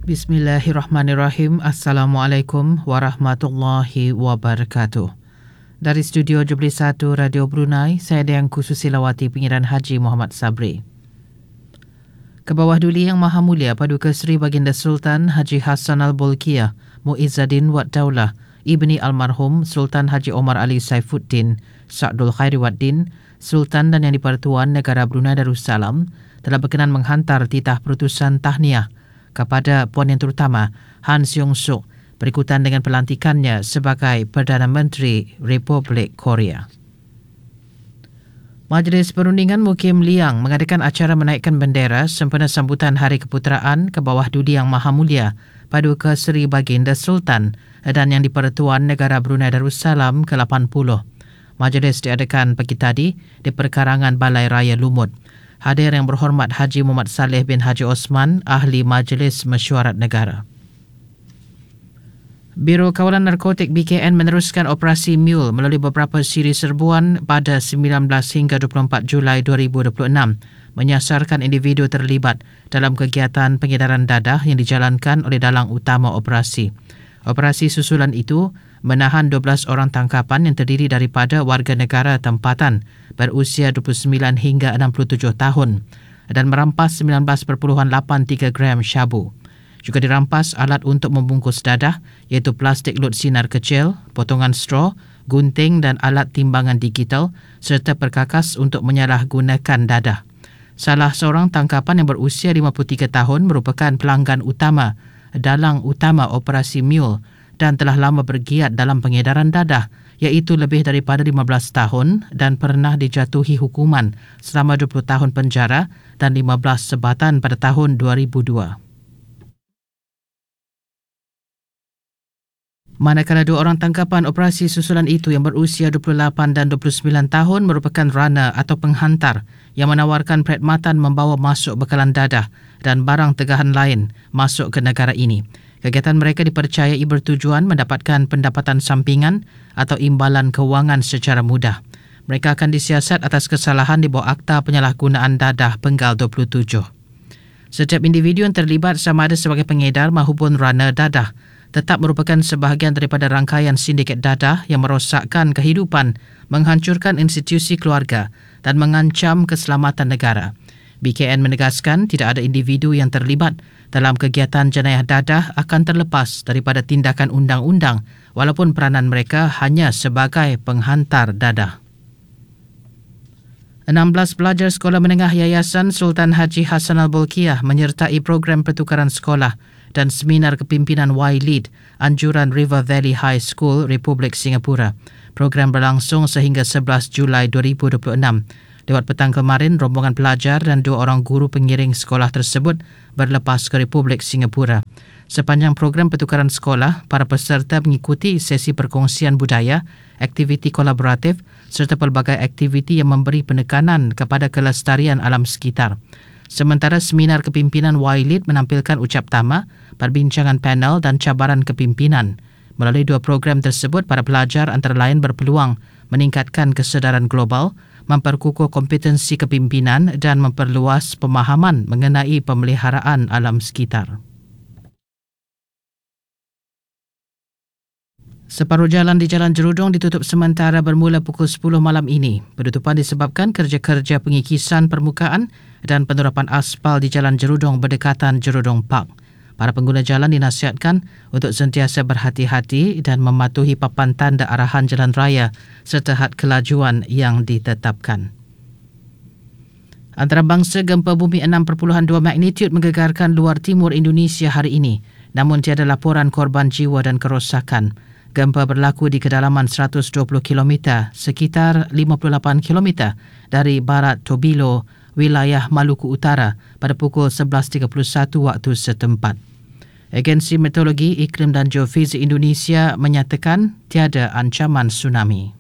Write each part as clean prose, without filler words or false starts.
Bismillahirrahmanirrahim. Assalamualaikum warahmatullahi wabarakatuh. Dari studio Jubilee 1 Radio Brunei, saya Diangku Susilawati, Pengiran Haji Muhammad Sabri. Kebawah Duli Yang Maha Mulia Paduka Seri Baginda Sultan Haji Hassan Al-Bolkiah Muizzaddin Wad Daulah Ibni Almarhum Sultan Haji Omar Ali Saifuddin Sa'dul Khairi Waddin, Sultan dan Yang di-Pertuan Negara Brunei Darussalam telah berkenan menghantar titah perutusan tahniah kepada Puan Yang Terutama Han Seong-suk berikutan dengan pelantikannya sebagai Perdana Menteri Republik Korea. Majlis Perundingan Mukim Liang mengadakan acara menaikkan bendera sempena sambutan Hari Keputeraan Kebawah Duli Yang Maha Mulia Paduka Seri Baginda Sultan dan Yang di-Pertuan Negara Brunei Darussalam ke-80. Majlis diadakan pagi tadi di perkarangan Balai Raya Lumut. Hadir Yang Berhormat Haji Muhammad Saleh bin Haji Osman, Ahli Majlis Mesyuarat Negara. Biro Kawalan Narkotik BKN meneruskan operasi Mule melalui beberapa siri serbuan pada 19 hingga 24 Julai 2026 menyasarkan individu terlibat dalam kegiatan pengedaran dadah yang dijalankan oleh dalang utama operasi. Operasi susulan itu menahan 12 orang tangkapan yang terdiri daripada warga negara tempatan berusia 29 hingga 67 tahun dan merampas 19.83 gram syabu. Juga dirampas alat untuk membungkus dadah iaitu plastik lut sinar kecil, potongan straw, gunting dan alat timbangan digital serta perkakas untuk menyalahgunakan dadah. Salah seorang tangkapan yang berusia 53 tahun merupakan pelanggan utama dalang utama operasi Mule dan telah lama bergiat dalam pengedaran dadah iaitu lebih daripada 15 tahun dan pernah dijatuhi hukuman selama 20 tahun penjara dan 15 sebatan pada tahun 2002. Manakala dua orang tangkapan operasi susulan itu yang berusia 28 dan 29 tahun merupakan runner atau penghantar yang menawarkan perkhidmatan membawa masuk bekalan dadah dan barang tegahan lain masuk ke negara ini. Kegiatan mereka dipercayai bertujuan mendapatkan pendapatan sampingan atau imbalan kewangan secara mudah. Mereka akan disiasat atas kesalahan di bawah Akta Penyalahgunaan Dadah Penggal 27. Setiap individu yang terlibat sama ada sebagai pengedar maupun runner dadah tetap merupakan sebahagian daripada rangkaian sindiket dadah yang merosakkan kehidupan, menghancurkan institusi keluarga dan mengancam keselamatan negara. BKN menegaskan tidak ada individu yang terlibat dalam kegiatan jenayah dadah akan terlepas daripada tindakan undang-undang walaupun peranan mereka hanya sebagai penghantar dadah. 16 pelajar sekolah menengah Yayasan Sultan Haji Hassan Al-Bolkiah menyertai program pertukaran sekolah dan seminar kepimpinan Y-Lead anjuran River Valley High School, Republik Singapura. Program berlangsung sehingga 11 Julai 2026. Lewat petang kemarin, rombongan pelajar dan 2 orang guru pengiring sekolah tersebut berlepas ke Republik Singapura. Sepanjang program pertukaran sekolah, para peserta mengikuti sesi perkongsian budaya, aktiviti kolaboratif serta pelbagai aktiviti yang memberi penekanan kepada kelestarian alam sekitar. Sementara seminar kepimpinan Y-Lead menampilkan ucap tama, perbincangan panel dan cabaran kepimpinan. Melalui 2 program tersebut, para pelajar antara lain berpeluang meningkatkan kesedaran global, memperkukuh kompetensi kepimpinan dan memperluas pemahaman mengenai pemeliharaan alam sekitar. Separuh jalan di Jalan Jerudong ditutup sementara bermula pukul 10 malam ini. Penutupan disebabkan kerja-kerja pengikisan permukaan dan penerapan aspal di Jalan Jerudong berdekatan Jerudong Park. Para pengguna jalan dinasihatkan untuk sentiasa berhati-hati dan mematuhi papan tanda arahan jalan raya serta had kelajuan yang ditetapkan. Antarabangsa gempa bumi 6.2 magnitude menggegarkan luar timur Indonesia hari ini. Namun tiada laporan korban jiwa dan kerosakan. Gempa berlaku di kedalaman 120 km, sekitar 58 km dari barat Tobilo, wilayah Maluku Utara pada pukul 11.31 waktu setempat. Agensi Meteorologi, Iklim dan Geofizik Indonesia menyatakan tiada ancaman tsunami.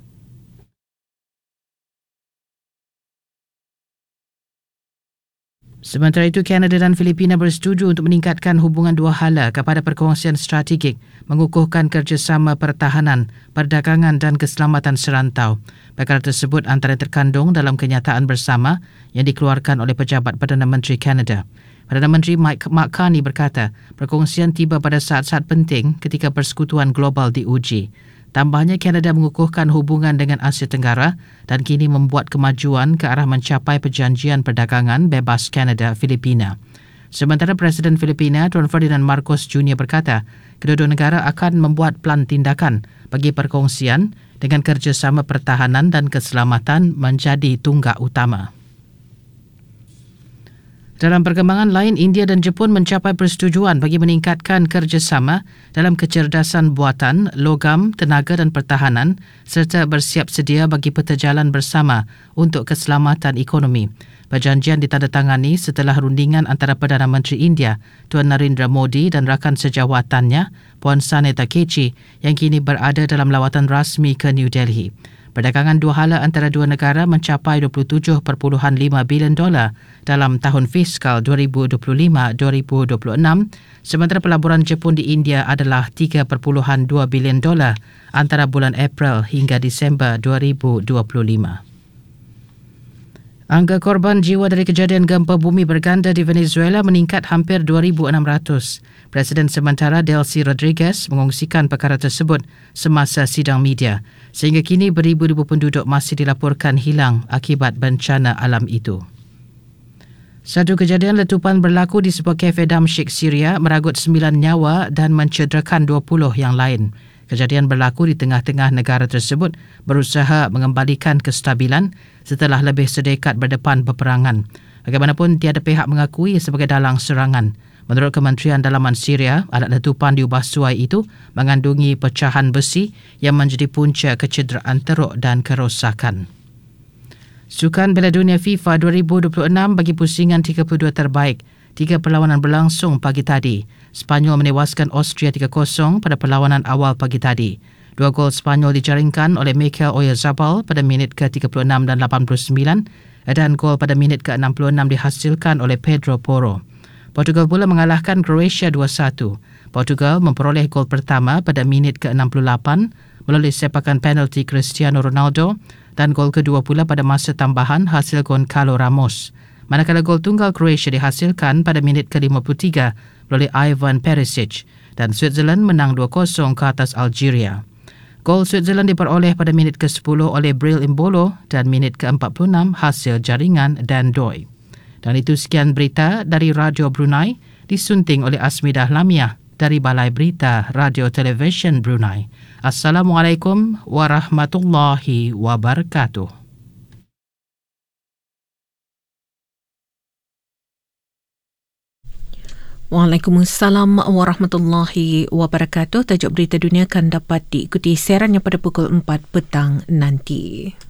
Sementara itu, Kanada dan Filipina bersetuju untuk meningkatkan hubungan dua hala kepada perkongsian strategik, mengukuhkan kerjasama pertahanan, perdagangan dan keselamatan serantau. Perkara tersebut antara terkandung dalam kenyataan bersama yang dikeluarkan oleh pejabat Perdana Menteri Kanada. Perdana Menteri Mike Carney berkata perkongsian tiba pada saat-saat penting ketika persekutuan global diuji. Tambahnya, Kanada mengukuhkan hubungan dengan Asia Tenggara dan kini membuat kemajuan ke arah mencapai perjanjian perdagangan bebas Kanada-Filipina. Sementara Presiden Filipina Tuan Ferdinand Marcos Jr. berkata kedua-dua negara akan membuat plan tindakan bagi perkongsian dengan kerjasama pertahanan dan keselamatan menjadi tunggak utama. Dalam perkembangan lain, India dan Jepun mencapai persetujuan bagi meningkatkan kerjasama dalam kecerdasan buatan, logam, tenaga dan pertahanan serta bersiap sedia bagi peta jalan bersama untuk keselamatan ekonomi. Perjanjian ditandatangani setelah rundingan antara Perdana Menteri India, Tuan Narendra Modi dan rakan sejawatannya, Puan Sane Takechi yang kini berada dalam lawatan rasmi ke New Delhi. Perdagangan dua hala antara dua negara mencapai $27.5 bilion dalam tahun fiskal 2025-2026, sementara pelaburan Jepun di India adalah $3.2 bilion antara bulan April hingga Disember 2025. Angka korban jiwa dari kejadian gempa bumi berganda di Venezuela meningkat hampir 2,600. Presiden sementara Delcy Rodriguez mengongsikan perkara tersebut semasa sidang media. Sehingga kini beribu-ribu penduduk masih dilaporkan hilang akibat bencana alam itu. Satu kejadian letupan berlaku di sebuah kafe Damsyik, Syria meragut 9 nyawa dan mencederakan 20 yang lain. Kejadian berlaku di tengah-tengah negara tersebut berusaha mengembalikan kestabilan setelah lebih sedekat berdepan peperangan. Bagaimanapun, tiada pihak mengakui sebagai dalang serangan. Menurut Kementerian Dalaman Syria, alat letupan di ubah suai itu mengandungi pecahan besi yang menjadi punca kecederaan teruk dan kerosakan. Sukan Piala Dunia FIFA 2026 bagi pusingan 32 terbaik. 3 perlawanan berlangsung pagi tadi. Spanyol menewaskan Austria 3-0 pada perlawanan awal pagi tadi. 2 gol Spanyol dijaringkan oleh Mikel Oyarzabal pada minit ke-36 dan 89 dan gol pada minit ke-66 dihasilkan oleh Pedro Porro. Portugal pula mengalahkan Croatia 2-1. Portugal memperoleh gol pertama pada minit ke-68 melalui sepakan penalti Cristiano Ronaldo dan gol kedua pula pada masa tambahan hasil Goncalo Ramos. Manakala gol tunggal Croatia dihasilkan pada minit ke-53 melalui Ivan Perisic dan Switzerland menang 2-0 ke atas Algeria. Gol Switzerland diperoleh pada minit ke-10 oleh Bril Imbolo dan minit ke-46 hasil jaringan Dan Doi. Dan itu sekian berita dari Radio Brunei disunting oleh Asmidah Lamiah dari Balai Berita Radio Television Brunei. Assalamualaikum warahmatullahi wabarakatuh. Waalaikumsalam warahmatullahi wabarakatuh. Tajuk berita dunia akan dapat diikuti siarannya pada pukul 4 petang nanti.